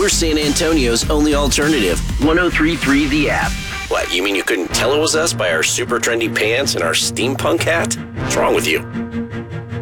We're San Antonio's only alternative. 103.3 The App. What, you mean you couldn't tell it was us by our super trendy pants and our steampunk hat? What's wrong with you?